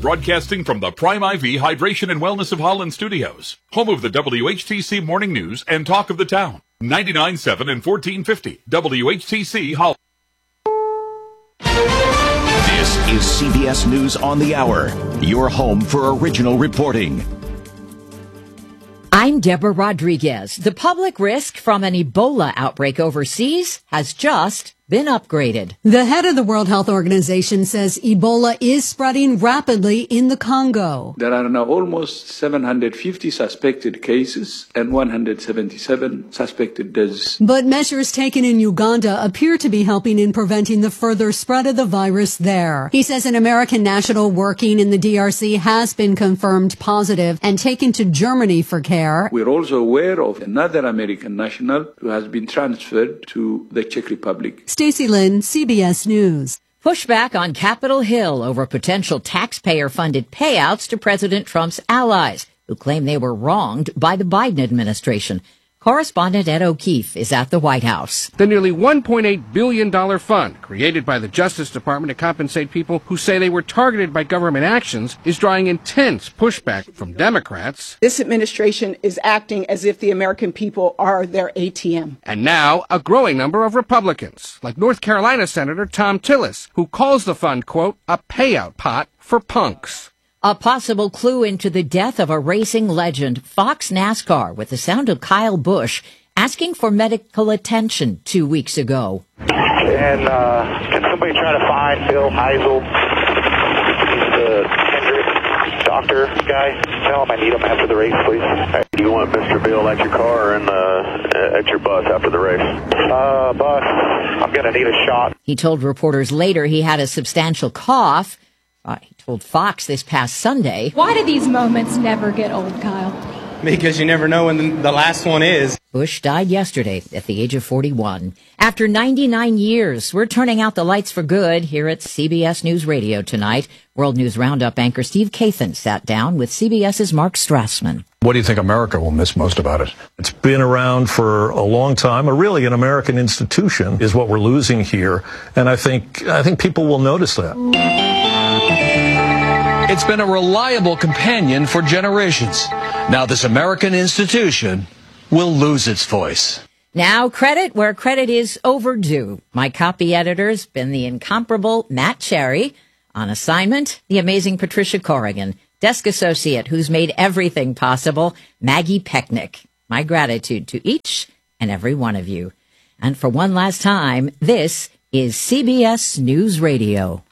Broadcasting from the Prime IV Hydration and Wellness of Holland studios, home of the WHTC Morning News and Talk of the Town. 99.7 and 1450 WHTC Holland. This is CBS News on the Hour, your home for original reporting. I'm Deborah Rodriguez. The public risk from an Ebola outbreak overseas has just been upgraded. The head of the World Health Organization says Ebola is spreading rapidly in the Congo. There are now almost 750 suspected cases and 177 suspected deaths. But measures taken in Uganda appear to be helping in preventing the further spread of the virus there. He says an American national working in the DRC has been confirmed positive and taken to Germany for care. We're also aware of another American national who has been transferred to the Czech Republic. Stacey Lynn, CBS News. Pushback on Capitol Hill over potential taxpayer-funded payouts to President Trump's allies, who claim they were wronged by the Biden administration. Correspondent Ed O'Keefe is at the White House. The nearly $1.8 billion fund created by the Justice Department to compensate people who say they were targeted by government actions is drawing intense pushback from Democrats. This administration is acting as if the American people are their ATM. And now a growing number of Republicans, like North Carolina Senator Thom Tillis, who calls the fund, quote, a payout pot for punks. A possible clue into the death of a racing legend, Fox NASCAR, with the sound of Kyle Busch asking for medical attention 2 weeks ago. And can somebody try to find Bill Heisel? He's the Hendrick doctor guy. Tell him I need him after the race, please. Hey, do you want Mr. Bill at your car and at your bus after the race? Bus. I'm going to need a shot. He told reporters later he had a substantial cough. He told Fox this past Sunday. Why do these moments never get old, Kyle? Because you never know when the last one is. Bush died yesterday at the age of 41. After 99 years, we're turning out the lights for good here at CBS News Radio tonight. World News Roundup anchor Steve Kathan sat down with CBS's Mark Strassman. What do you think America will miss most about it? It's been around for a long time. Really, an American institution is what we're losing here. And I think people will notice that. It's been a reliable companion for generations. Now this American institution will lose its voice. Now credit where credit is overdue. My copy editor's been the incomparable Matt Cherry. On assignment, the amazing Patricia Corrigan. Desk associate who's made everything possible, Maggie Pecknick. My gratitude to each and every one of you. And for one last time, this is CBS News Radio.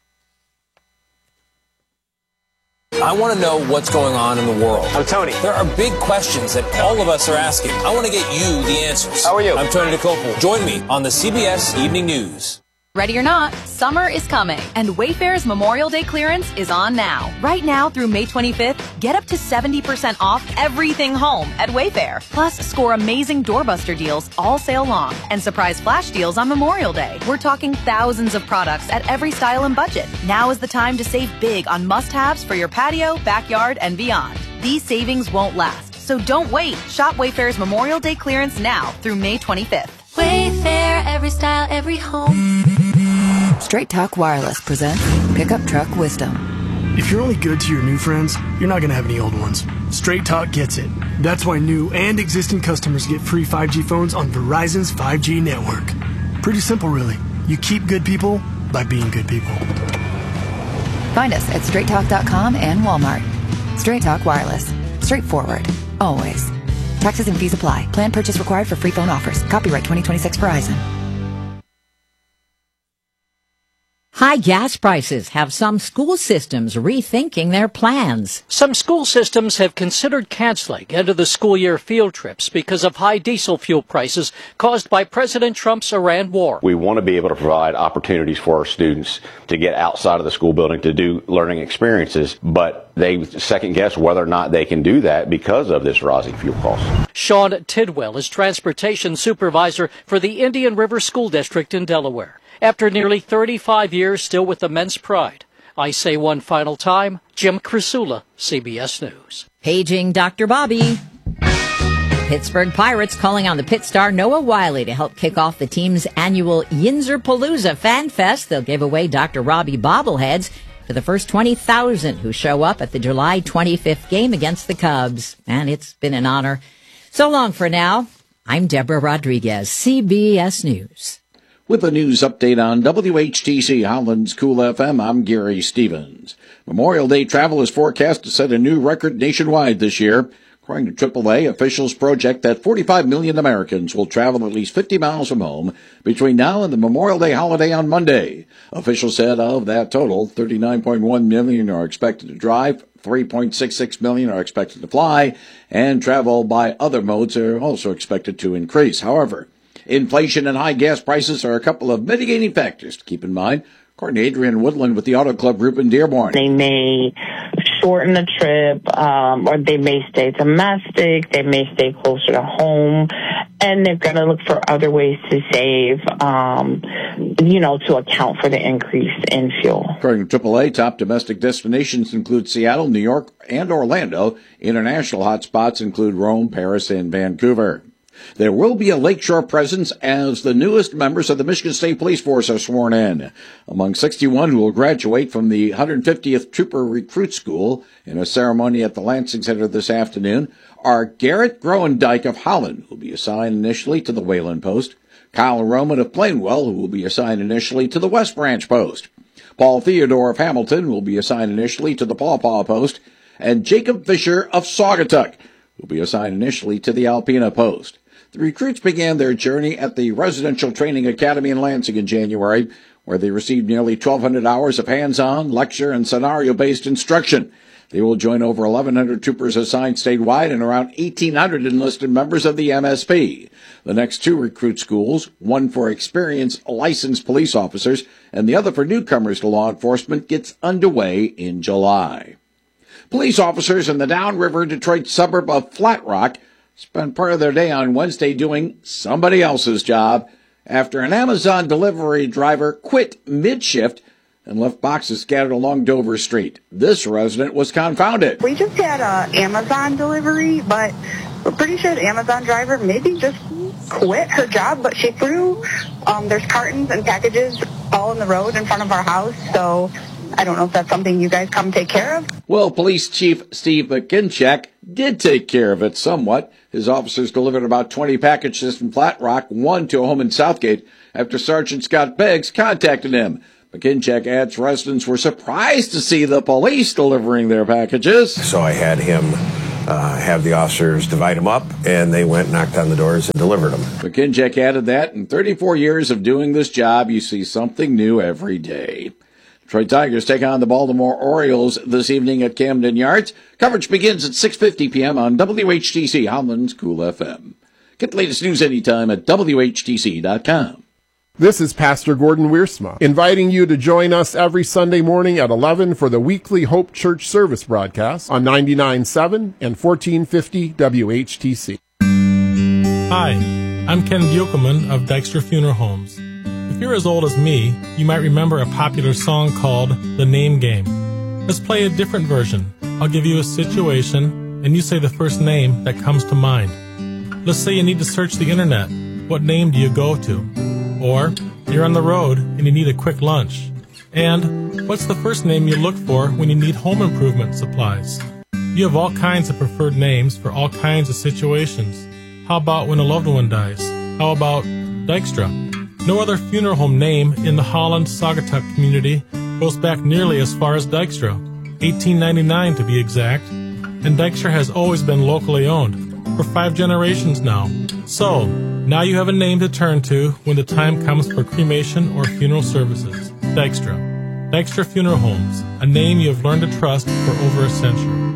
I want to know what's going on in the world. I'm Tony. There are big questions that all of us are asking. I want to get you the answers. How are you? I'm Tony DeCopel. Join me on the CBS Evening News. Ready or not, summer is coming, and Wayfair's Memorial Day clearance is on now. Right now through May 25th, get up to 70% off everything home at Wayfair. Plus, score amazing doorbuster deals all sale long and surprise flash deals on Memorial Day. We're talking thousands of products at every style and budget. Now is the time to save big on must-haves for your patio, backyard, and beyond. These savings won't last, so don't wait. Shop Wayfair's Memorial Day clearance now through May 25th. Wayfair, every style, every home. Straight Talk Wireless presents Pickup Truck Wisdom. If you're only good to your new friends, you're not going to have any old ones. Straight Talk gets it. That's why new and existing customers get free 5G phones on Verizon's 5G network. Pretty simple, really. You keep good people by being good people. Find us at straighttalk.com and Walmart. Straight Talk Wireless. Straightforward. Always. Taxes and fees apply. Plan purchase required for free phone offers. Copyright 2026 Verizon. High gas prices have some school systems rethinking their plans. Some school systems have considered canceling end of the school year field trips because of high diesel fuel prices caused by President Trump's Iran war. We want to be able to provide opportunities for our students to get outside of the school building to do learning experiences, but they second guess whether or not they can do that because of this rising fuel cost. Sean Tidwell is transportation supervisor for the Indian River School District in Delaware. After nearly 35 years still with immense pride, I say one final time, Jim Krasula, CBS News. Paging Dr. Bobby. Pittsburgh Pirates calling on the pit star Noah Wiley to help kick off the team's annual Yinzer Palooza Fan Fest. They'll give away Dr. Robbie bobbleheads to the first 20,000 who show up at the July 25th game against the Cubs. And it's been an honor. So long for now. I'm Deborah Rodriguez, CBS News. With a news update on WHTC Holland's Cool FM, I'm Gary Stevens. Memorial Day travel is forecast to set a new record nationwide this year. According to AAA, officials project that 45 million Americans will travel at least 50 miles from home between now and the Memorial Day holiday on Monday. Officials said of that total, 39.1 million are expected to drive, 3.66 million are expected to fly, and travel by other modes are also expected to increase. However, inflation and high gas prices are a couple of mitigating factors to keep in mind. According to Adrian Woodland with the Auto Club Group in Dearborn. They may shorten the trip, or they may stay domestic, they may stay closer to home, and they're going to look for other ways to save, to account for the increase in fuel. According to AAA, top domestic destinations include Seattle, New York, and Orlando. International hotspots include Rome, Paris, and Vancouver. There will be a Lakeshore presence as the newest members of the Michigan State Police Force are sworn in. Among 61 who will graduate from the 150th Trooper Recruit School in a ceremony at the Lansing Center this afternoon are Garrett Groendyke of Holland, who will be assigned initially to the Wayland Post, Kyle Roman of Plainwell, who will be assigned initially to the West Branch Post, Paul Theodore of Hamilton, who will be assigned initially to the Paw Paw Post, and Jacob Fisher of Saugatuck, who will be assigned initially to the Alpena Post. The recruits began their journey at the Residential Training Academy in Lansing in January, where they received nearly 1,200 hours of hands-on, lecture, and scenario-based instruction. They will join over 1,100 troopers assigned statewide and around 1,800 enlisted members of the MSP. The next two recruit schools, one for experienced licensed police officers and the other for newcomers to law enforcement, gets underway in July. Police officers in the downriver Detroit suburb of Flat Rock spent part of their day on Wednesday doing somebody else's job after an Amazon delivery driver quit mid-shift and left boxes scattered along Dover Street. This resident was confounded. We just had an Amazon delivery, but we're pretty sure the Amazon driver maybe just quit her job, but she threw, there's cartons and packages all in the road in front of our house, so I don't know if that's something you guys come take care of. Well, Police Chief Steve McKincheck did take care of it somewhat. His officers delivered about 20 packages from Flat Rock, one to a home in Southgate, after Sergeant Scott Beggs contacted him. McKincheck adds residents were surprised to see the police delivering their packages. So I had him have the officers divide them up, and they went, knocked on the doors, and delivered them. McKincheck added that in 34 years of doing this job, you see something new every day. Detroit Tigers take on the Baltimore Orioles this evening at Camden Yards. Coverage begins at 6:50 p.m. on WHTC Holland's Cool FM. Get the latest news anytime at WHTC.com. This is Pastor Gordon Wiersma, inviting you to join us every Sunday morning at 11 for the weekly Hope Church service broadcast on 99.7 and 1450 WHTC. Hi, I'm Ken Buchelman of Dykstra Funeral Homes. If you're as old as me, you might remember a popular song called The Name Game. Let's play a different version. I'll give you a situation, and you say the first name that comes to mind. Let's say you need to search the internet. What name do you go to? Or you're on the road and you need a quick lunch. And what's the first name you look for when you need home improvement supplies? You have all kinds of preferred names for all kinds of situations. How about when a loved one dies? How about Dykstra? No other funeral home name in the Holland-Saugatuck community goes back nearly as far as Dykstra, 1899 to be exact, and Dykstra has always been locally owned, for 5 generations now. So, now you have a name to turn to when the time comes for cremation or funeral services. Dykstra. Dykstra Funeral Homes, a name you have learned to trust for over a century.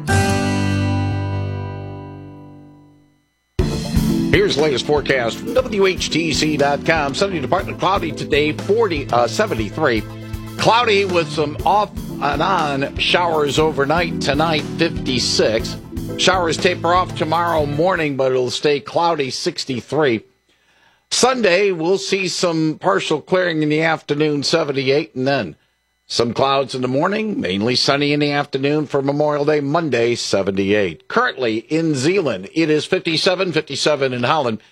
Here's the latest forecast from WHTC.com. Sunny to partly cloudy today, 73. Cloudy with some off and on showers overnight. Tonight, 56. Showers taper off tomorrow morning, but it'll stay cloudy, 63. Sunday, we'll see some partial clearing in the afternoon, 78, and then some clouds in the morning, mainly sunny in the afternoon for Memorial Day Monday, 78. Currently in Zeeland, it is 57 in Holland.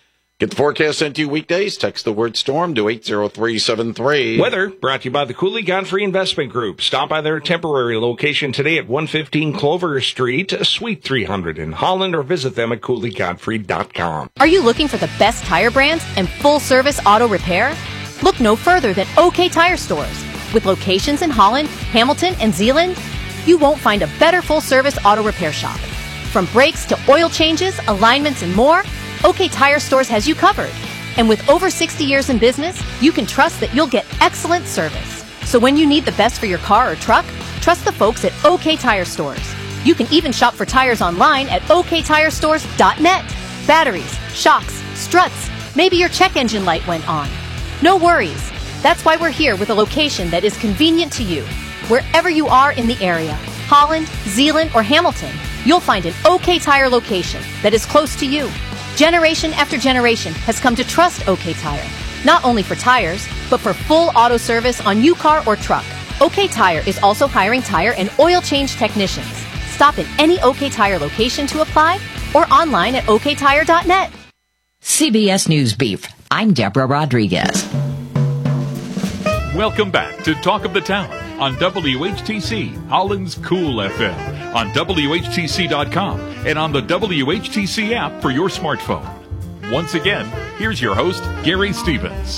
Get the forecast sent to you weekdays. Text the word storm to 80373. Weather brought to you by the Cooley Godfrey Investment Group. Stop by their temporary location today at 115 Clover Street, Suite 300 in Holland, or visit them at CooleyGodfrey.com. Are you looking for the best tire brands and full-service auto repair? Look no further than OK Tire Stores. With locations in Holland, Hamilton, and Zeeland, you won't find a better full-service auto repair shop. From brakes to oil changes, alignments, and more, OK Tire Stores has you covered. And with over 60 years in business, you can trust that you'll get excellent service. So when you need the best for your car or truck, trust the folks at OK Tire Stores. You can even shop for tires online at oktirestores.net. Batteries, shocks, struts, maybe your check engine light went on. No worries. That's why we're here with a location that is convenient to you. Wherever you are in the area, Holland, Zeeland, or Hamilton, you'll find an OK Tire location that is close to you. Generation after generation has come to trust OK Tire, not only for tires, but for full auto service on new car or truck. OK Tire is also hiring tire and oil change technicians. Stop in any OK Tire location to apply or online at oktire.net. CBS News Beef. I'm Deborah Rodriguez. Welcome back to Talk of the Town on WHTC, Holland's Cool FM, on WHTC.com, and on the WHTC app for your smartphone. Once again, here's your host, Gary Stevens.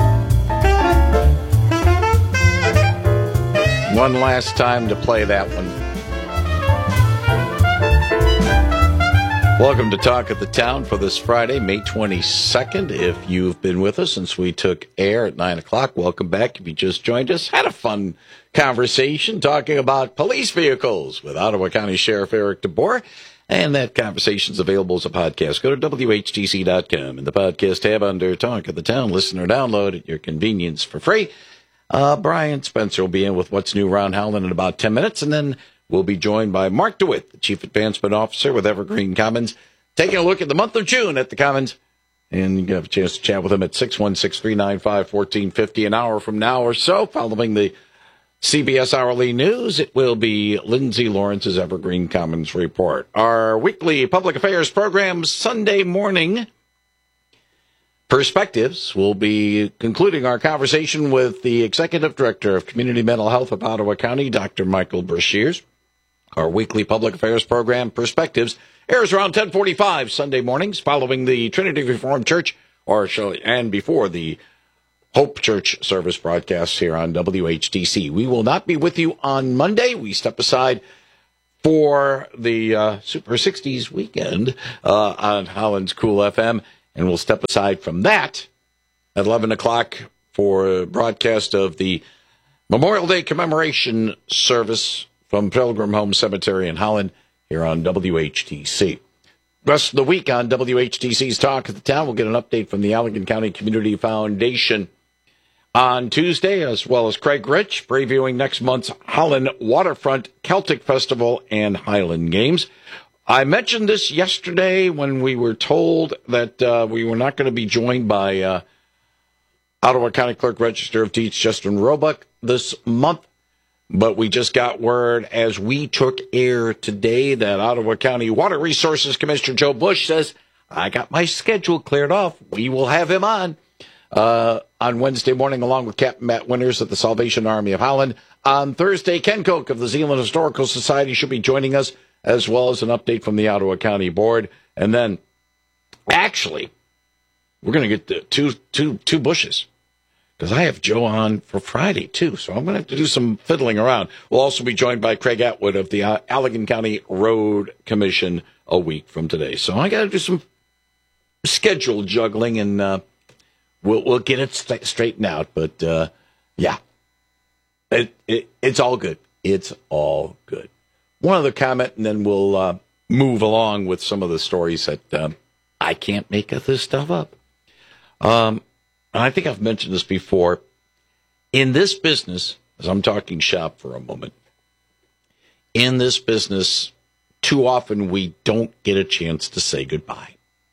One last time to play that one. Welcome to Talk of the Town for this Friday, May 22nd. If you've been with us since we took air at 9 o'clock, welcome back. If you just joined us, had a fun conversation talking about police vehicles with Ottawa County Sheriff Eric DeBoer, and that conversation's available as a podcast. Go to WHTC.com in the podcast tab under Talk of the Town. Listen or download at your convenience for free. Brian Spencer will be in with What's New Around Howland in about 10 minutes, and then we'll be joined by Mark DeWitt, the Chief Advancement Officer with Evergreen Commons, taking a look at the month of June at the Commons. And you can have a chance to chat with him at 616-395-1450 an hour from now or so. Following the CBS Hourly News, it will be Lindsay Lawrence's Evergreen Commons Report. Our weekly public affairs program Sunday morning, Perspectives, will be concluding our conversation with the Executive Director of Community Mental Health of Ottawa County, Dr. Michael Brashears. Our weekly public affairs program, Perspectives, airs around 10:45 Sunday mornings following the Trinity Reformed Church, and before the Hope Church service broadcasts here on WHTC. We will not be with you on Monday. We step aside for the Super 60s weekend on Holland's Cool FM, and we'll step aside from that at 11 o'clock for a broadcast of the Memorial Day commemoration service from Pilgrim Home Cemetery in Holland here on WHTC. Rest of the week on WHTC's Talk of the Town, we'll get an update from the Allegan County Community Foundation on Tuesday, as well as Craig Rich previewing next month's Holland Waterfront Celtic Festival and Highland Games. I mentioned this yesterday when we were told that we were not going to be joined by Ottawa County Clerk Register of Deeds Justin Roebuck this month. But we just got word as we took air today that Ottawa County Water Resources Commissioner Joe Bush says, I got my schedule cleared off. We will have him on Wednesday morning, along with Captain Matt Winters of the Salvation Army of Holland. On Thursday, Ken Koch of the Zeeland Historical Society should be joining us, as well as an update from the Ottawa County Board. And then, actually, we're going to get two Bushes, because I have Joe on for Friday, too. So I'm going to have to do some fiddling around. We'll also be joined by Craig Atwood of the Allegan County Road Commission a week from today. So I got to do some schedule juggling, and we'll get it straightened out. But, yeah, it's all good. It's all good. One other comment, and then we'll move along with some of the stories that I can't make this stuff up. I think I've mentioned this before. In this business, as I'm talking shop for a moment, in this business, too often we don't get a chance to say goodbye.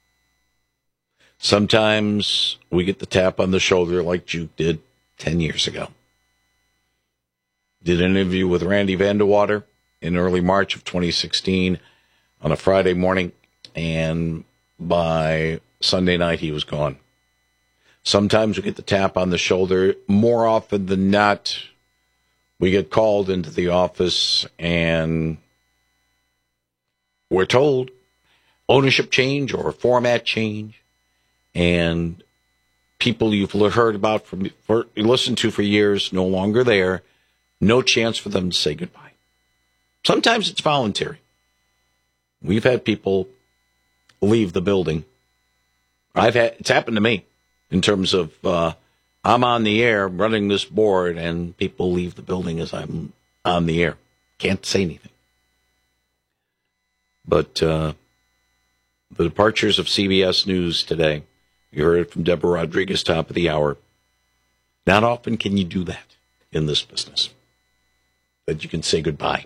Sometimes we get the tap on the shoulder like Juke did 10 years ago. Did an interview with Randy Vandewater in early March of 2016 on a Friday morning, and by Sunday night, he was gone. Sometimes we get the tap on the shoulder. More often than not, we get called into the office and we're told ownership change or format change, and people you've heard about, listened to for years, no longer there. No chance for them to say goodbye. Sometimes it's voluntary. We've had people leave the building. It's happened to me in terms of I'm on the air running this board and people leave the building as I'm on the air. Can't say anything. But the departures of CBS News today, you heard it from Deborah Rodriguez, top of the hour. Not often can you do that in this business, that you can say goodbye.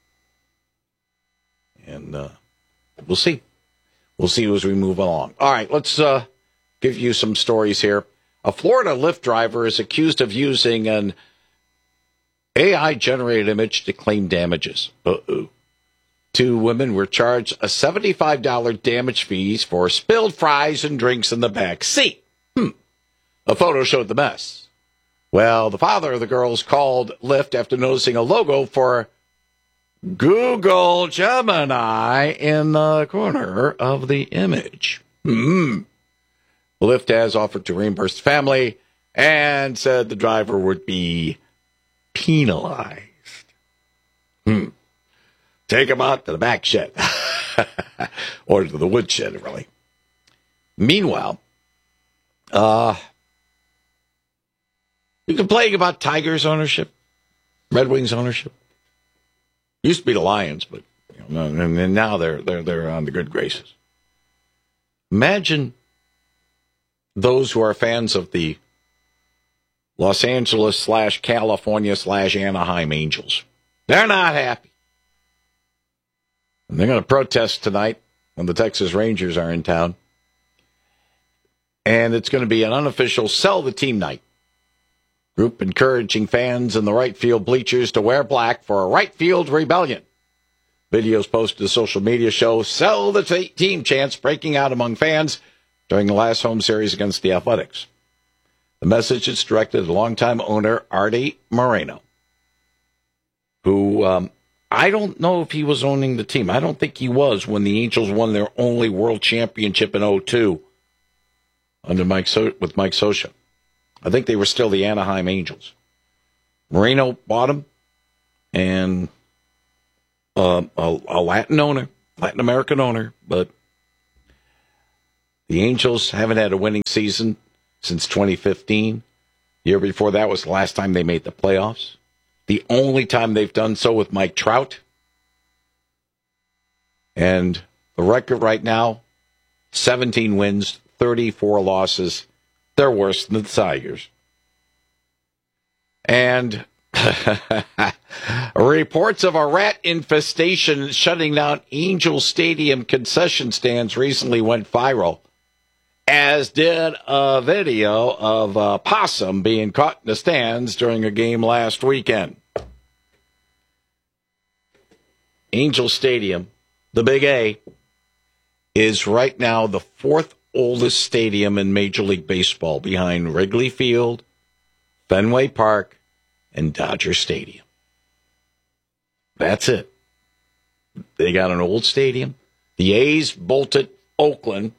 And we'll see. We'll see as we move along. All right, let's give you some stories here. A Florida Lyft driver is accused of using an AI-generated image to claim damages. Uh-oh. 2 women were charged a $75 damage fees for spilled fries and drinks in the back seat. A photo showed the mess. Well, the father of the girls called Lyft after noticing a logo for Google Gemini in the corner of the image. Lyft has offered to reimburse the family and said the driver would be penalized. Take him out to the back shed. Or to the woodshed, really. Meanwhile, you complain about Tigers ownership, Red Wings ownership. Used to be the Lions, but and now they're on the good graces. Imagine those who are fans of the Los Angeles / California / Anaheim Angels. They're not happy. And they're going to protest tonight when the Texas Rangers are in town. And it's going to be an unofficial sell the team night. Group encouraging fans in the right field bleachers to wear black for a right field rebellion. Videos posted to social media show sell the team chants breaking out among fans during the last home series against the Athletics. The message is directed at longtime owner Artie Moreno, who I don't know if he was owning the team. I don't think he was when the Angels won their only world championship in 2002 under Mike Scioscia. I think they were still the Anaheim Angels. Moreno bought him, and a Latin American owner, but the Angels haven't had a winning season since 2015. The year before that was the last time they made the playoffs. The only time they've done so with Mike Trout. And the record right now, 17 wins, 34 losses. They're worse than the Tigers. And reports of a rat infestation shutting down Angel Stadium concession stands recently went viral, as did a video of a possum being caught in the stands during a game last weekend. Angel Stadium, the Big A, is right now the 4th oldest stadium in Major League Baseball, behind Wrigley Field, Fenway Park, and Dodger Stadium. That's it. They got an old stadium. The A's bolted Oakland.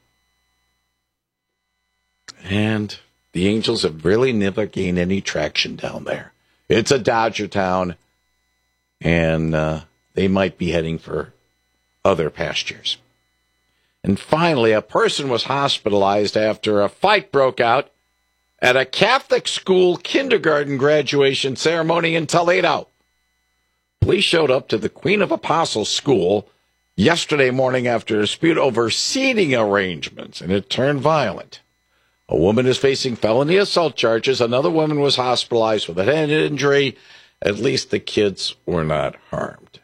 And the Angels have really never gained any traction down there. It's a Dodger town, and they might be heading for other pastures. And finally, a person was hospitalized after a fight broke out at a Catholic school kindergarten graduation ceremony in Toledo. Police showed up to the Queen of Apostles School yesterday morning after a dispute over seating arrangements, and it turned violent. A woman is facing felony assault charges. Another woman was hospitalized with a head injury. At least the kids were not harmed.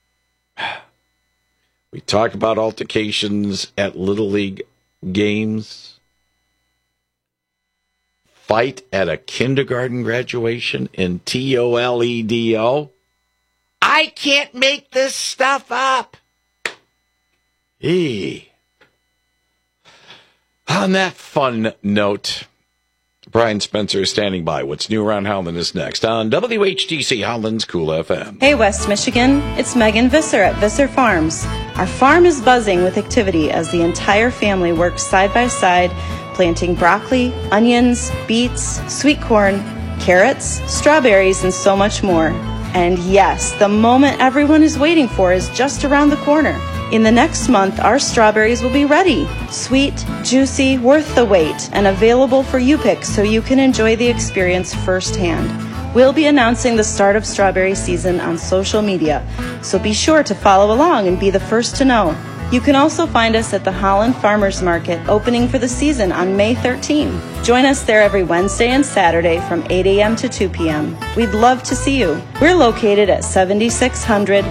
We talk about altercations at Little League games. Fight at a kindergarten graduation in Toledo. I can't make this stuff up. On that fun note, Brian Spencer is standing by. What's new around Howland is next on WHTC Howland's Cool FM. Hey, West Michigan. It's Megan Visser at Visser Farms. Our farm is buzzing with activity as the entire family works side by side, planting broccoli, onions, beets, sweet corn, carrots, strawberries, and so much more. And yes, the moment everyone is waiting for is just around the corner. In the next month, our strawberries will be ready. Sweet, juicy, worth the wait, and available for you pick so you can enjoy the experience firsthand. We'll be announcing the start of strawberry season on social media, so be sure to follow along and be the first to know. You can also find us at the Holland Farmers Market opening for the season on May 13. Join us there every Wednesday and Saturday from 8 a.m. to 2 p.m. We'd love to see you. We're located at 7600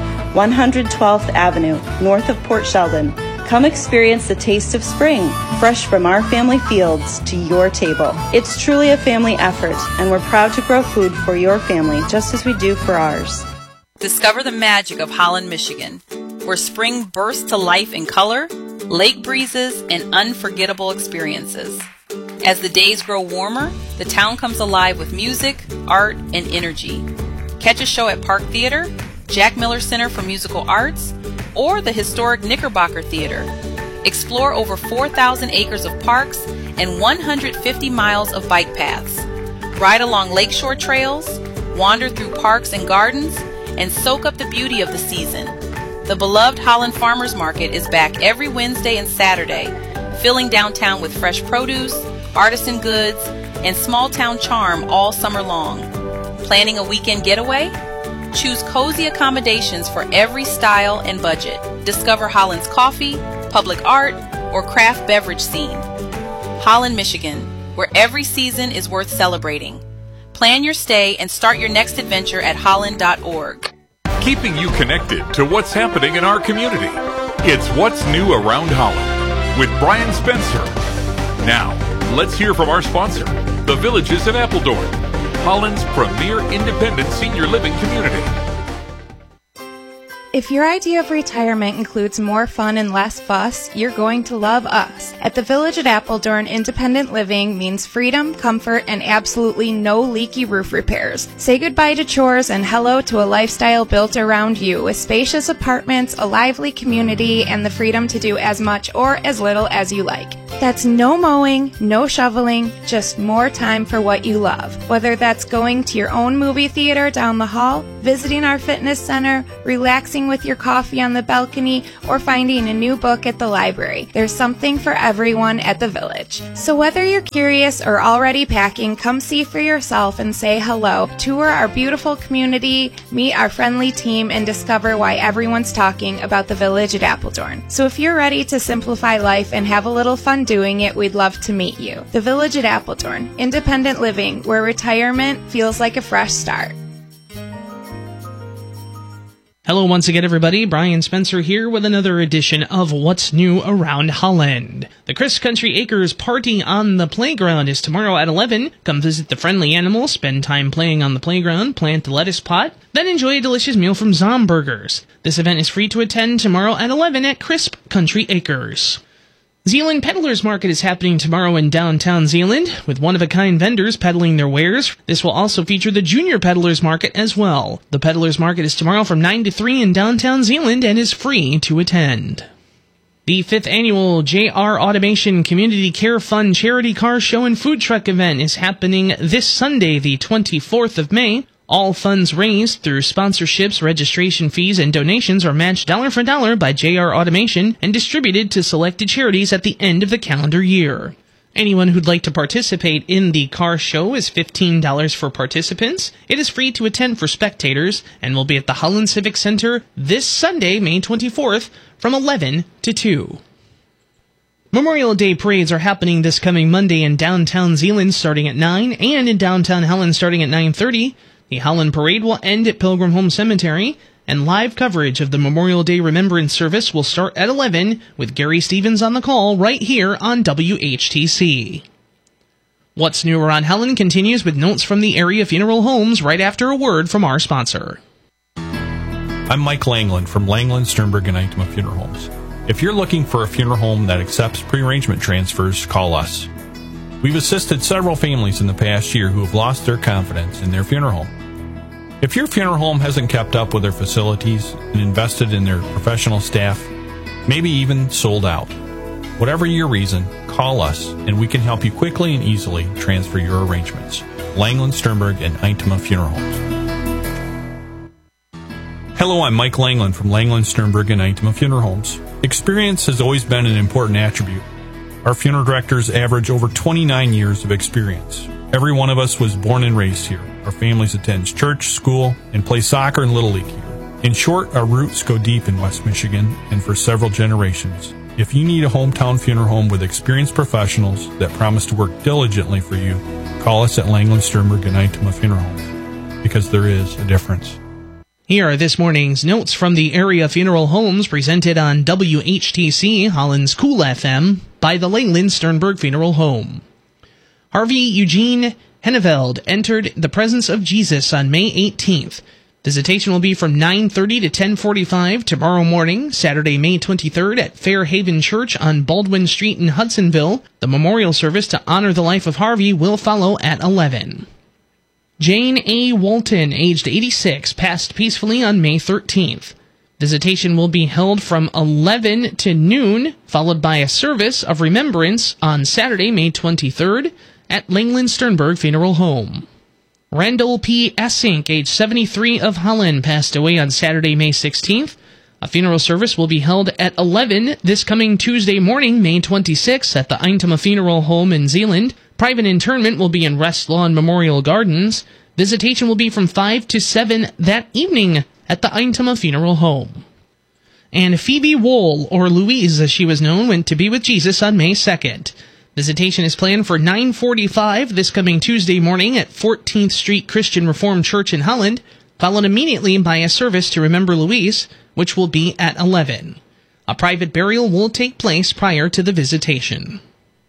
112th Avenue, north of Port Sheldon. Come experience the taste of spring, fresh from our family fields to your table. It's truly a family effort, and we're proud to grow food for your family just as we do for ours. Discover the magic of Holland, Michigan, where spring bursts to life in color, lake breezes, and unforgettable experiences. As the days grow warmer, the town comes alive with music, art, and energy. Catch a show at Park Theater, Jack Miller Center for Musical Arts, or the historic Knickerbocker Theater. Explore over 4,000 acres of parks and 150 miles of bike paths. Ride along lakeshore trails, wander through parks and gardens, and soak up the beauty of the season. The beloved Holland Farmers Market is back every Wednesday and Saturday, filling downtown with fresh produce, artisan goods, and small town charm all summer long. Planning a weekend getaway? Choose cozy accommodations for every style and budget. Discover Holland's coffee, public art, or craft beverage scene. Holland, Michigan, where every season is worth celebrating. Plan your stay and start your next adventure at holland.org. Keeping you connected to what's happening in our community. It's What's New Around Holland with Brian Spencer. Now, let's hear from our sponsor, the Villages of Appledorn, Holland's premier independent senior living community. If your idea of retirement includes more fun and less fuss, you're going to love us. At the Village at Appledorn, independent living means freedom, comfort, and absolutely no leaky roof repairs. Say goodbye to chores and hello to a lifestyle built around you with spacious apartments, a lively community, and the freedom to do as much or as little as you like. That's no mowing, no shoveling, just more time for what you love. Whether that's going to your own movie theater down the hall, visiting our fitness center, relaxing with your coffee on the balcony, or finding a new book at the library. There's something for everyone at the Village. So whether you're curious or already packing, come see for yourself and say hello. Tour our beautiful community, meet our friendly team, and discover why everyone's talking about the Village at Appledorn. So if you're ready to simplify life and have a little fun doing it, we'd love to meet you. The Village at Appledorn, independent living, where retirement feels like a fresh start. Hello once again, everybody. Brian Spencer here with another edition of What's New Around Holland. The Chris Country Acres Party on the Playground is tomorrow at 11. Come visit the friendly animals, spend time playing on the playground, plant the lettuce plot, then enjoy a delicious meal from Zomburgers. This event is free to attend tomorrow at 11 at Crisp Country Acres. Zeeland Peddlers Market is happening tomorrow in downtown Zeeland, with one-of-a-kind vendors peddling their wares. This will also feature the Junior Peddlers Market as well. The Peddlers Market is tomorrow from 9 to 3 in downtown Zeeland and is free to attend. The 5th annual JR Automation Community Care Fund Charity Car Show and Food Truck event is happening this Sunday, the 24th of May. All funds raised through sponsorships, registration fees, and donations are matched dollar for dollar by JR Automation and distributed to selected charities at the end of the calendar year. Anyone who'd like to participate in the car show is $15 for participants. It is free to attend for spectators and will be at the Holland Civic Center this Sunday, May 24th, from 11 to 2. Memorial Day parades are happening this coming Monday in downtown Zeeland starting at 9 and in downtown Holland starting at 9:30. The Holland Parade will end at Pilgrim Home Cemetery, and live coverage of the Memorial Day Remembrance Service will start at 11 with Gary Stevens on the call right here on WHTC. What's New Around Holland continues with notes from the area funeral homes right after a word from our sponsor. I'm Mike Langland from Langland, Sternberg, and Eichmann Funeral Homes. If you're looking for a funeral home that accepts pre-arrangement transfers, call us. We've assisted several families in the past year who have lost their confidence in their funeral home. If your funeral home hasn't kept up with their facilities and invested in their professional staff, maybe even sold out, whatever your reason, call us and we can help you quickly and easily transfer your arrangements. Langland, Sternberg, and Eintema Funeral Homes. Hello, I'm Mike Langland from Langland, Sternberg, and Eintema Funeral Homes. Experience has always been an important attribute. Our funeral directors average over 29 years of experience. Every one of us was born and raised here. Our families attend church, school, and play soccer and Little League here. In short, our roots go deep in West Michigan and for several generations. If you need a hometown funeral home with experienced professionals that promise to work diligently for you, call us at Langland, Sternberg, and Eintema Funeral Homes, because there is a difference. Here are this morning's notes from the area funeral homes presented on WHTC, Holland's Cool FM, by the Langland Sternberg Funeral Home. Harvey Eugene Henneveld entered the presence of Jesus on May 18th. Visitation will be from 9:30 to 10:45 tomorrow morning, Saturday, May 23rd, at Fairhaven Church on Baldwin Street in Hudsonville. The memorial service to honor the life of Harvey will follow at 11. Jane A. Walton, aged 86, passed peacefully on May 13th. Visitation will be held from 11 to noon, followed by a service of remembrance on Saturday, May 23rd, at Langland Sternberg Funeral Home. Randall P. Essink, age 73, of Holland, passed away on Saturday, May 16th. A funeral service will be held at 11 this coming Tuesday morning, May 26th, at the Eintema Funeral Home in Zeeland. Private interment will be in Rest Lawn Memorial Gardens. Visitation will be from 5 to 7 that evening at the Eintema Funeral Home. And Phoebe Wohl, or Louise as she was known, went to be with Jesus on May 2nd. Visitation is planned for 9:45 this coming Tuesday morning at 14th Street Christian Reformed Church in Holland, followed immediately by a service to remember Louise, which will be at 11. A private burial will take place prior to the visitation.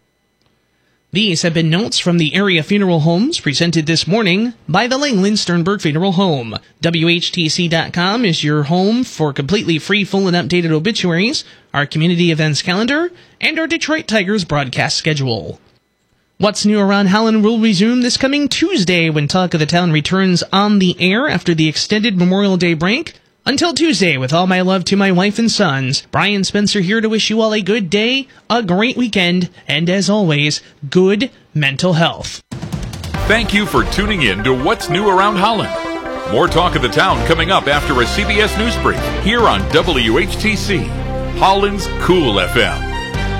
These have been notes from the area funeral homes presented this morning by the Langland Sternberg Funeral Home. WHTC.com is your home for completely free, full, and updated obituaries, our community events calendar, and our Detroit Tigers broadcast schedule. What's New Around Holland will resume this coming Tuesday when Talk of the Town returns on the air after the extended Memorial Day break. Until Tuesday, with all my love to my wife and sons, Brian Spencer here to wish you all a good day, a great weekend, and as always, good mental health. Thank you for tuning in to What's New Around Holland. More Talk of the Town coming up after a CBS News brief here on WHTC, Holland's Cool FM.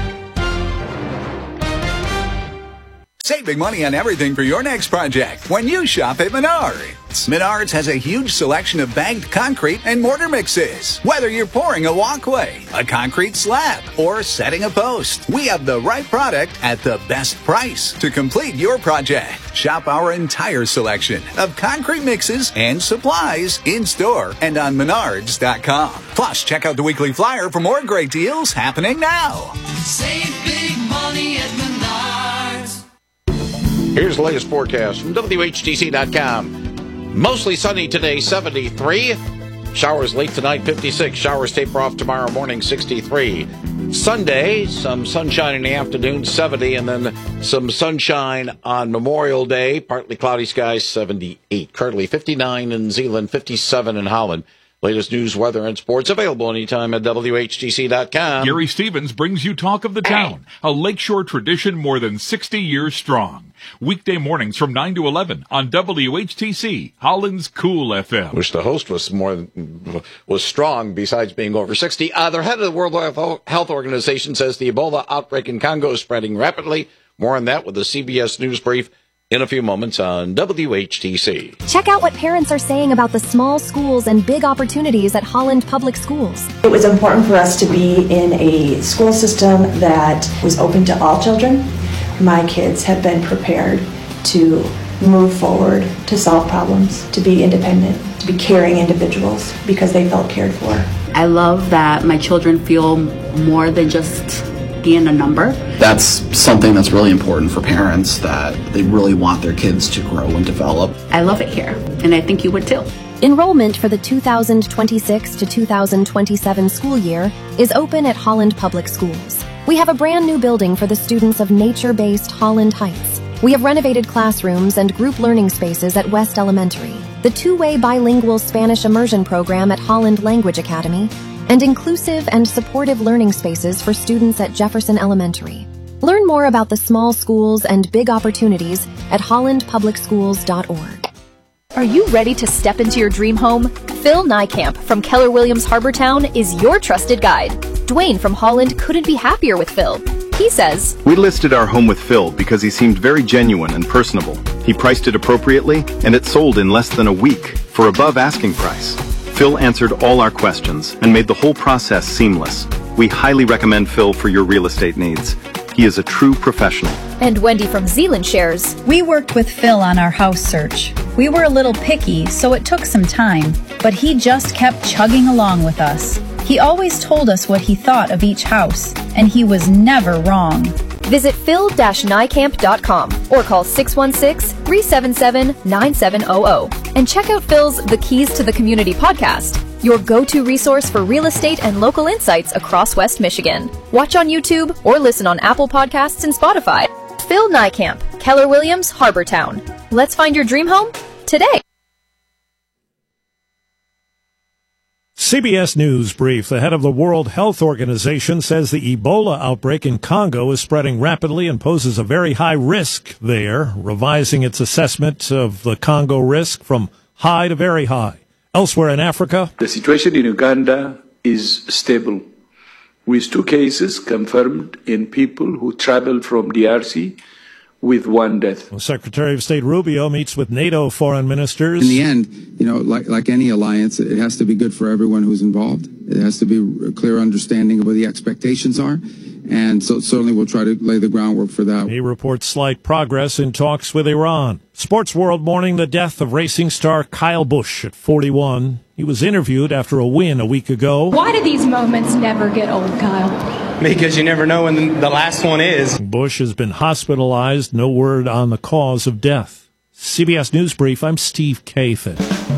Save big money on everything for your next project when you shop at Menards. Menards has a huge selection of bagged concrete and mortar mixes. Whether you're pouring a walkway, a concrete slab, or setting a post, we have the right product at the best price to complete your project. Shop our entire selection of concrete mixes and supplies in-store and on Menards.com. Plus, check out the weekly flyer for more great deals happening now. Save big money at Menards. Here's the latest forecast from WHTC.com. Mostly sunny today, 73. Showers late tonight, 56. Showers taper off tomorrow morning, 63. Sunday, some sunshine in the afternoon, 70. And then some sunshine on Memorial Day. Partly cloudy skies, 78. Currently 59 in Zeeland, 57 in Holland. Latest news, weather, and sports available anytime at WHTC.com. Gary Stevens brings you Talk of the Town, a Lakeshore tradition more than 60 years strong. Weekday mornings from 9 to 11 on WHTC, Holland's Cool FM. Wish the host was strong besides being over 60. The head of the World Health Organization says the Ebola outbreak in Congo is spreading rapidly. More on that with the CBS News brief in a few moments on WHTC. Check out what parents are saying about the small schools and big opportunities at Holland Public Schools. It was important for us to be in a school system that was open to all children. My kids have been prepared to move forward, to solve problems, to be independent, to be caring individuals because they felt cared for. I love that my children feel more than just being a number. That's something that's really important for parents, that they really want their kids to grow and develop. I love it here, and I think you would too. Enrollment for the 2026 to 2027 school year is open at Holland Public Schools. We have a brand new building for the students of nature-based Holland Heights. We have renovated classrooms and group learning spaces at West Elementary, the two-way bilingual Spanish immersion program at Holland Language Academy, and inclusive and supportive learning spaces for students at Jefferson Elementary. Learn more about the small schools and big opportunities at hollandpublicschools.org. Are you ready to step into your dream home? Phil Niekamp from Keller Williams Harbortown is your trusted guide. Dwayne from Holland couldn't be happier with Phil. He says, "We listed our home with Phil because he seemed very genuine and personable. He priced it appropriately, and it sold in less than a week for above asking price. Phil answered all our questions and made the whole process seamless. We highly recommend Phil for your real estate needs. He is a true professional." And Wendy from Zealand shares, "We worked with Phil on our house search. We were a little picky, so it took some time, but he just kept chugging along with us. He always told us what he thought of each house, and he was never wrong." Visit phil-niekamp.com or call 616-377-9700 and check out Phil's The Keys to the Community podcast, your go-to resource for real estate and local insights across West Michigan. Watch on YouTube or listen on Apple Podcasts and Spotify. Phil Niekamp, Keller Williams, Harbortown. Let's find your dream home today. CBS News brief. The head of the World Health Organization says the Ebola outbreak in Congo is spreading rapidly and poses a very high risk there, revising its assessment of the Congo risk from high to very high. Elsewhere in Africa, the situation in Uganda is stable, with 2 cases confirmed in people who traveled from DRC, with 1 death. Secretary of State Rubio meets with NATO foreign ministers. In the end, like any alliance, it has to be good for everyone who's involved. It has to be a clear understanding of what the expectations are. And so certainly we'll try to lay the groundwork for that. He reports slight progress in talks with Iran. Sports World mourning the death of racing star Kyle Busch at 41. He was interviewed after a win a week ago. Why do these moments never get old, Kyle? Because you never know when the last one is. Busch has been hospitalized. No word on the cause of death. CBS News Brief, I'm Steve Kathan.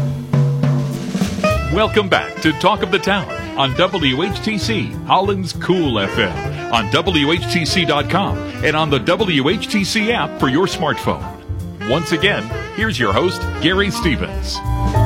Welcome back to Talk of the Town on WHTC, Holland's Cool FM, on WHTC.com, and on the WHTC app for your smartphone. Once again, here's your host, Gary Stevens.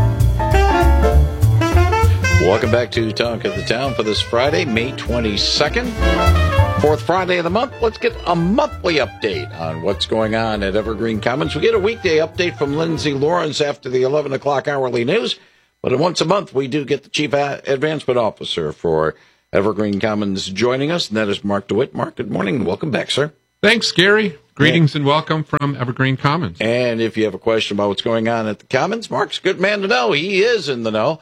Welcome back to Talk of the Town for this Friday, May 22nd. 4th Friday of the month. Let's get a monthly update on what's going on at Evergreen Commons. We get a weekday update from Lindsay Lawrence after the 11 o'clock hourly news. But once a month, we do get the Chief Advancement Officer for Evergreen Commons joining us, and that is Mark DeWitt. Mark, good morning. Welcome back, sir. Thanks, Gary. Greetings and welcome from Evergreen Commons. And if you have a question about what's going on at the Commons, Mark's a good man to know. He is in the know.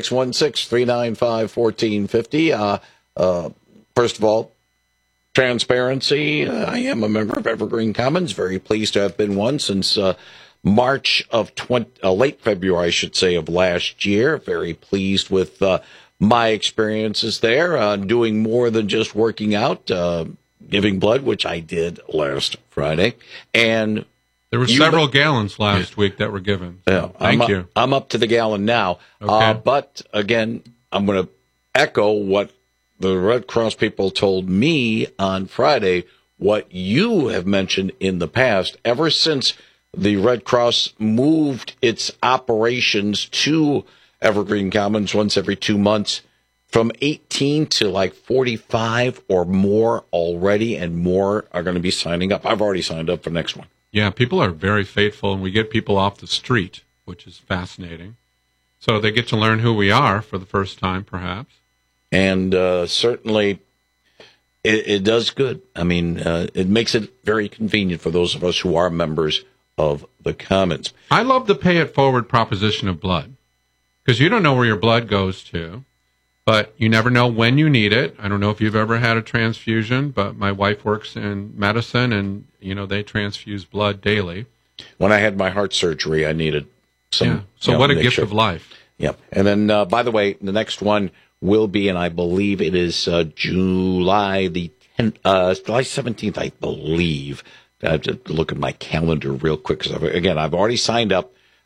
616-395-1450. First of all, transparency. I am a member of Evergreen Commons. Very pleased to have been one since March of late February, I should say, of last year. Very pleased with my experiences there, doing more than just working out, giving blood, which I did last Friday. And there were several gallons last week that were given. So thank you. I'm up to the gallon now. Okay. But again, I'm going to echo what the Red Cross people told me on Friday, what you have mentioned in the past. Ever since the Red Cross moved its operations to Evergreen Commons once every 2 months, from 18 to like 45 or more already, and more are going to be signing up. I've already signed up for the next one. Yeah, people are very faithful, and we get people off the street, which is fascinating. So they get to learn who we are for the first time, perhaps. And certainly it does good. I mean, it makes it very convenient for those of us who are members of the Commons. I love the pay it forward proposition of blood, because you don't know where your blood goes to, but you never know when you need it. I don't know if you've ever had a transfusion, but my wife works in medicine, and they transfuse blood daily. When I had my heart surgery, I needed some. Yeah. So what a gift of life. Yep. And then, by the way, the next one will be, and I believe it is July the 10th, July 17th, I believe. I have to look at my calendar real quick, because I've already signed up.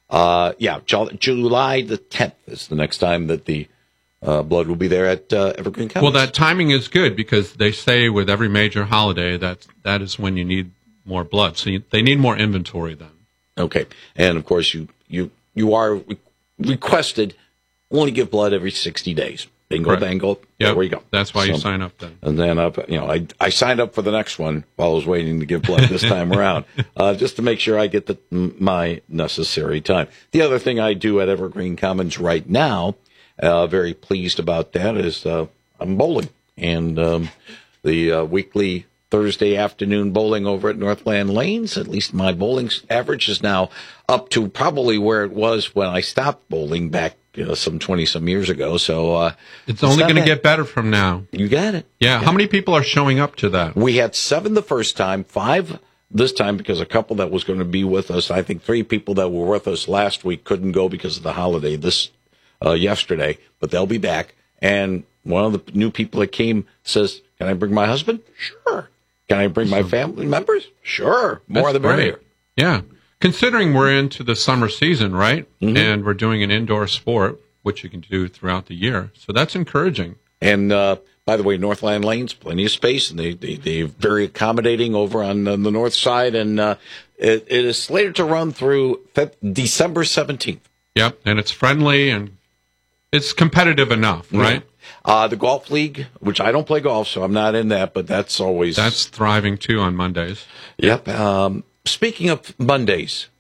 July the 10th is the next time that the blood will be there at Evergreen Commons. Well, that timing is good because they say with every major holiday that is when you need more blood. So they need more inventory then. Okay. And, of course, you are requested only give blood every 60 days. Bingo, Right. bango. There we go. That's why you sign up then. And then, I signed up for the next one while I was waiting to give blood this time around, just to make sure I get my necessary time. The other thing I do at Evergreen Commons right now, very pleased about that, is I'm bowling. And the weekly Thursday afternoon bowling over at Northland Lanes, at least my bowling average is now up to probably where it was when I stopped bowling back some 20-some years ago. So it's only going to get better from now. You got it. Yeah. How many people are showing up to that? We had 7 the first time, 5 this time because a couple that was going to be with us, I think 3 people that were with us last week couldn't go because of the holiday yesterday, but they'll be back. And one of the new people that came says, "Can I bring my husband?" Sure. Can I bring my family members? Sure. More the merrier. Yeah. Considering we're into the summer season, right? Mm-hmm. And we're doing an indoor sport, which you can do throughout the year. So that's encouraging. And by the way, Northland Lanes, plenty of space, and they're very accommodating over on the north side. And it is slated to run through December 17th. Yep. And it's friendly and it's competitive enough, right? The golf league, which I don't play golf, so I'm not in that, but that's thriving too on Mondays. Yep. Speaking of Mondays,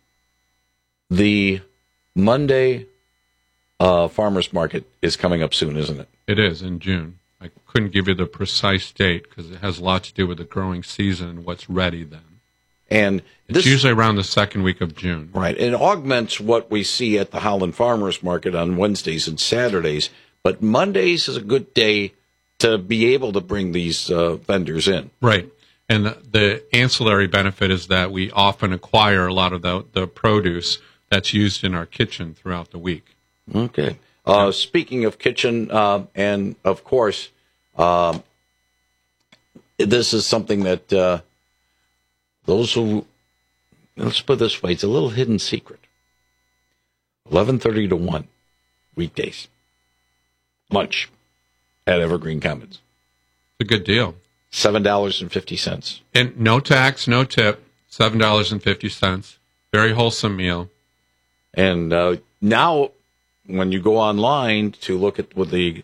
the Monday farmers market is coming up soon, isn't it? It is in June. I couldn't give you the precise date because it has a lot to do with the growing season and what's ready then. And it's usually around the second week of June. Right. It augments what we see at the Holland Farmers Market on Wednesdays and Saturdays. But Mondays is a good day to be able to bring these vendors in. Right. And the ancillary benefit is that we often acquire a lot of the produce that's used in our kitchen throughout the week. Okay. Speaking of kitchen, and of course, this is something that those who, let's put it this way, it's a little hidden secret. 11:30 to 1, weekdays. Lunch at Evergreen Commons. It's a good deal. $7.50. And no tax, no tip, $7.50. Very wholesome meal. And now, when you go online to look at what the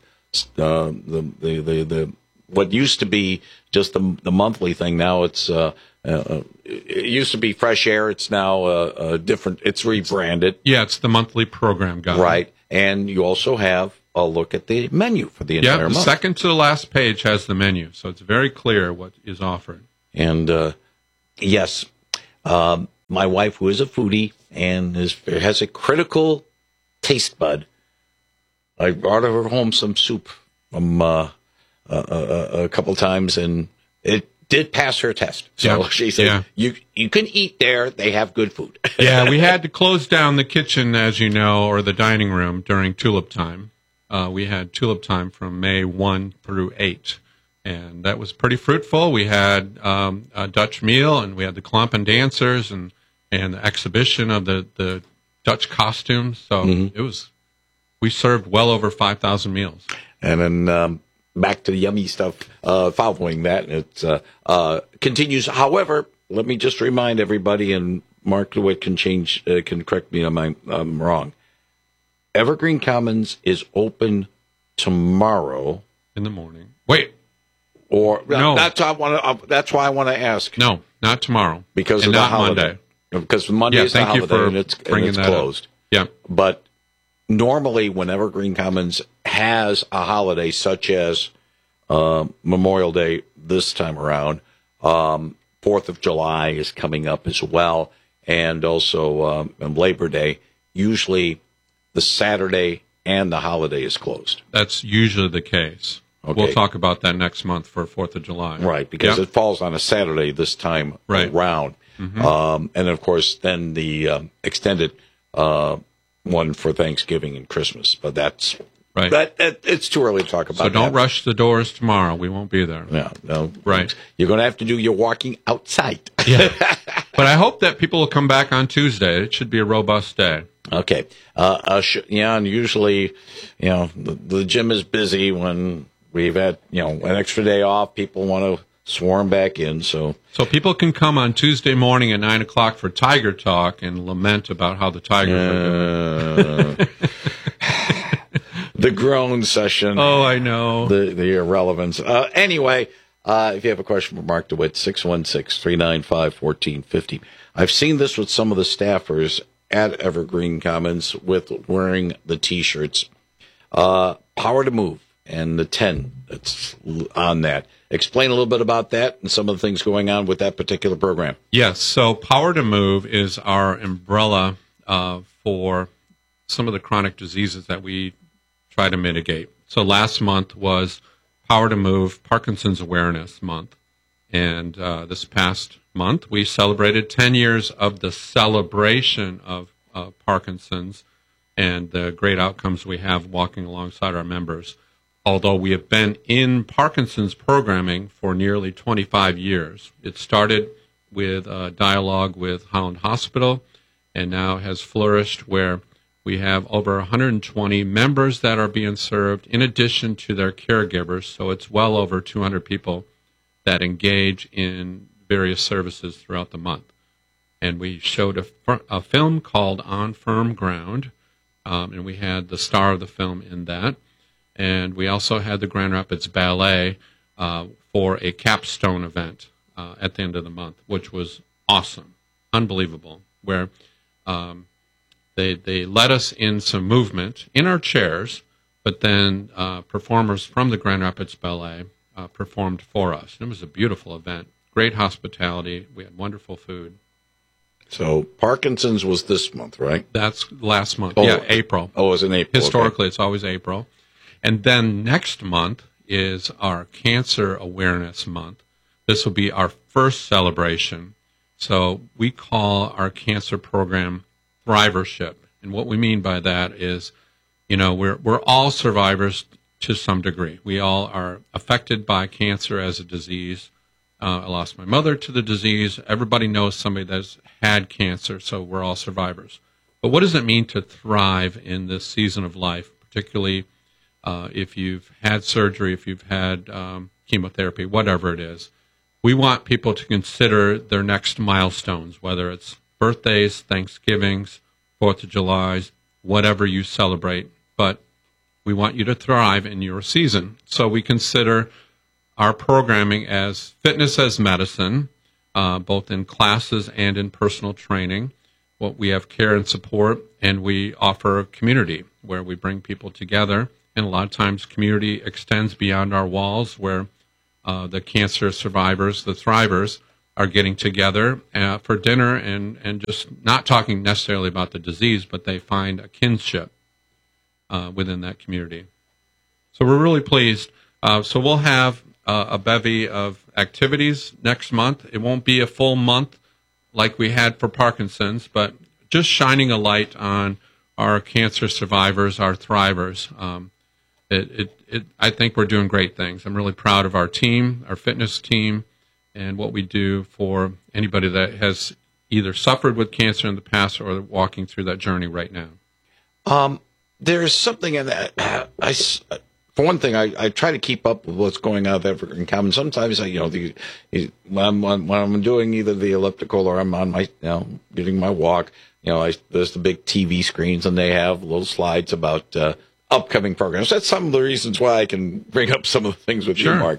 what used to be just the monthly thing, now it's it used to be Fresh Air. It's now different. It's rebranded. Yeah, it's the monthly program guide. Right, and you also have a look at the menu for the entire month. The second to the last page has the menu, so it's very clear what is offered. And yes, my wife, who is a foodie and has a critical taste bud, I brought her home some soup from a couple times, and it did pass her test. So she said, "You can eat there; they have good food." Yeah, we had to close down the kitchen, as you know, or the dining room during tulip time. We had tulip time from May 1 through 8, and that was pretty fruitful. We had a Dutch meal, and we had the Klompen dancers, and the exhibition of the Dutch costumes. So it was. We served well over 5,000 meals. And then back to the yummy stuff following that. It continues. However, let me just remind everybody, and Mark DeWitt can correct me if I'm wrong. Evergreen Commons is open tomorrow in the morning. Wait, or no? That's why I want to ask. No, not tomorrow because and of the not holiday. Monday. Because Monday is the holiday and it's closed. Yeah, but normally when Evergreen Commons has a holiday such as Memorial Day this time around, 4th of July is coming up as well, and also Labor Day. Usually the Saturday and the holiday is closed. That's usually the case. Okay. We'll talk about that next month for 4th of July. Right, because it falls on a Saturday this time around. Mm-hmm. And, of course, then the extended one for Thanksgiving and Christmas. But that's right. It's too early to talk about that. So don't rush the doors tomorrow. We won't be there. No. Right. You're going to have to do your walking outside. Yeah. But I hope that people will come back on Tuesday. It should be a robust day. Okay. And usually, the gym is busy when we've had, an extra day off. People want to swarm back in. So people can come on Tuesday morning at 9 o'clock for Tiger Talk and lament about how the Tigers are doing. The groan session. Oh, I know. The irrelevance. Anyway, if you have a question for Mark DeWitt, 616-395-1450. I've seen this with some of the staffers at Evergreen Commons with wearing the T-shirts. Power to Move and the 10 that's on that. Explain a little bit about that and some of the things going on with that particular program. Yes, so Power to Move is our umbrella for some of the chronic diseases that we try to mitigate. So last month was Power to Move Parkinson's Awareness Month. And this past month, we celebrated 10 years of the celebration of Parkinson's and the great outcomes we have walking alongside our members. Although we have been in Parkinson's programming for nearly 25 years. It started with a dialogue with Holland Hospital and now has flourished where we have over 120 members that are being served in addition to their caregivers. So it's well over 200 people that engage in various services throughout the month. And we showed a film called On Firm Ground, and we had the star of the film in that. And we also had the Grand Rapids Ballet for a capstone event at the end of the month, which was awesome, unbelievable, where they let us in some movement in our chairs, but then performers from the Grand Rapids Ballet performed for us. It was a beautiful event, great hospitality. We had wonderful food. So Parkinson's was this month, right? That's last month. Yeah, April. Oh, it was in April. Historically, It's always April. And then next month is our Cancer Awareness Month. This will be our first celebration. So we call our cancer program Thrivership. And what we mean by that is, we're all survivors to some degree. We all are affected by cancer as a disease. I lost my mother to the disease. Everybody knows somebody that's had cancer, so we're all survivors. But what does it mean to thrive in this season of life, particularly if you've had surgery, if you've had chemotherapy, whatever it is? We want people to consider their next milestones, whether it's birthdays, Thanksgivings, 4th of July's, whatever you celebrate. But we want you to thrive in your season. So we consider our programming as fitness as medicine, both in classes and in personal training. We have care and support, and we offer a community where we bring people together. And a lot of times community extends beyond our walls where the cancer survivors, the thrivers, are getting together for dinner and just not talking necessarily about the disease, but they find a kinship within that community. So we're really pleased. So we'll have a bevy of activities next month. It won't be a full month like we had for Parkinson's, but just shining a light on our cancer survivors, our thrivers. I think we're doing great things. I'm really proud of our team, our fitness team, and what we do for anybody that has either suffered with cancer in the past or walking through that journey right now. There's something in that. For one thing, I try to keep up with what's going on at Evergreen Commons. Sometimes, when I'm doing either the elliptical or I'm on my, getting my walk, there's the big TV screens and they have little slides about upcoming programs. That's some of the reasons why I can bring up some of the things with you, Mark.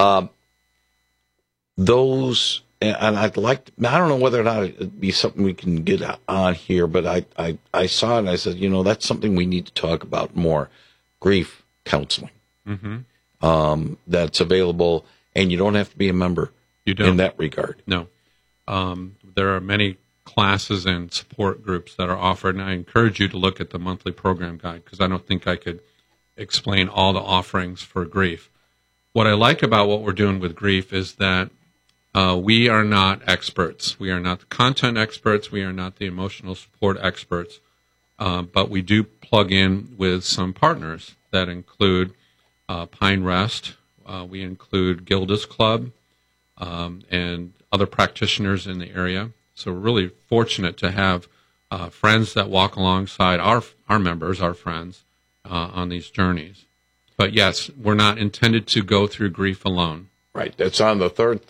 Those, and I'd like to, I don't know whether or not it'd be something we can get on here, but I saw it and I said, that's something we need to talk about more. Grief counseling. Mm-hmm. That's available, and you don't have to be a member in that regard. No. There are many classes and support groups that are offered, and I encourage you to look at the monthly program guide because I don't think I could explain all the offerings for grief. What I like about what we're doing with grief is that we are not experts. We are not the content experts. We are not the emotional support experts. But we do plug in with some partners that include Pine Rest. We include Gilda's Club and other practitioners in the area. So we're really fortunate to have friends that walk alongside our members, our friends, on these journeys. But yes, we're not intended to go through grief alone. Right. That's on the third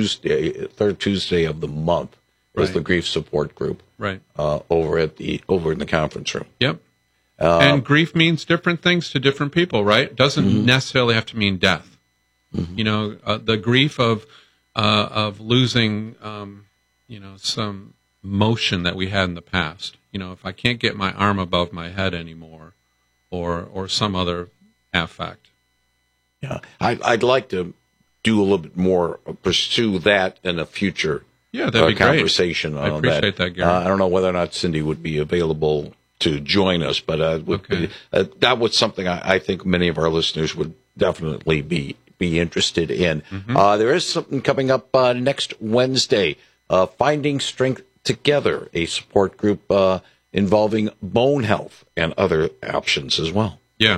Tuesday of the month is the grief support group. Right. Over in the conference room. Yep. And grief means different things to different people, right? It doesn't necessarily have to mean death. Mm-hmm. The grief of losing, some motion that we had in the past. If I can't get my arm above my head anymore, or some other affect. Yeah, I'd like to do a little bit more, pursue that in a future that'd be conversation. Great. I appreciate that, Gary. I don't know whether or not Cindy would be available to join us, but that was something I think many of our listeners would definitely be interested in. Mm-hmm. There is something coming up next Wednesday, Finding Strength Together, a support group involving bone health and other options as well. Yeah.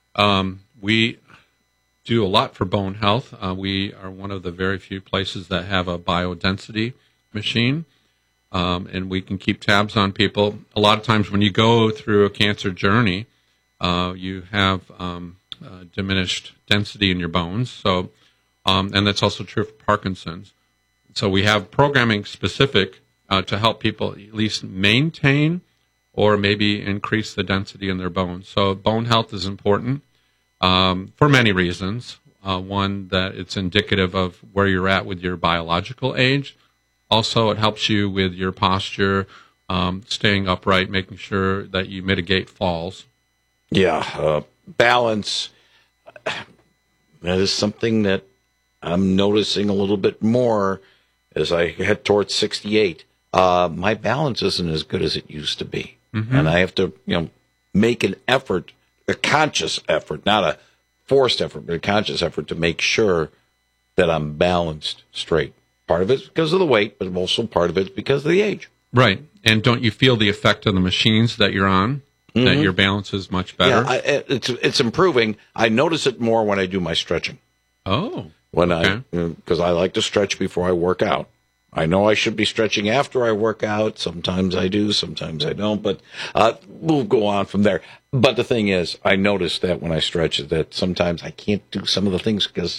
We do a lot for bone health. We are one of the very few places that have a biodensity machine, and we can keep tabs on people. A lot of times when you go through a cancer journey, you have diminished density in your bones. So, and that's also true for Parkinson's. So we have programming specific to help people at least maintain or maybe increase the density in their bones. So bone health is important for many reasons. One, that it's indicative of where you're at with your biological age. Also, it helps you with your posture, staying upright, making sure that you mitigate falls. Yeah, balance. That is something that I'm noticing a little bit more as I head towards 68. My balance isn't as good as it used to be. Mm-hmm. And I have to, make an effort, a conscious effort, not a forced effort, but a conscious effort to make sure that I'm balanced straight. Part of it's because of the weight, but also part of it's because of the age. Right. And don't you feel the effect of the machines that you're on? Mm-hmm. That your balance is much better? Yeah, it's improving. I notice it more when I do my stretching. Oh. Because I like to stretch before I work out. I know I should be stretching after I work out. Sometimes I do, sometimes I don't, but we'll go on from there. But the thing is, I notice that when I stretch that sometimes I can't do some of the things because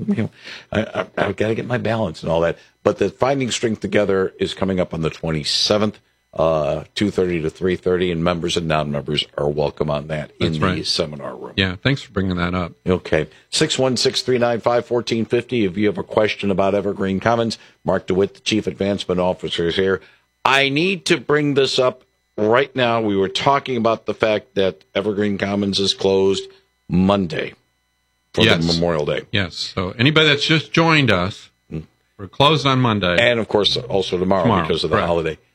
I've got to get my balance and all that. But the Finding Strength Together is coming up on the 27th, 2:30 to 3:30, and members and non-members are welcome on that in the seminar room. Yeah, thanks for bringing that up. Okay. 616-395-1450. If you have a question about Evergreen Commons, Mark DeWitt, the Chief Advancement Officer, is here. I need to bring this up right now. We were talking about the fact that Evergreen Commons is closed Monday for the Memorial Day. Yes. So anybody that's just joined us, we're closed on Monday. And, of course, also tomorrow. Because of the holiday.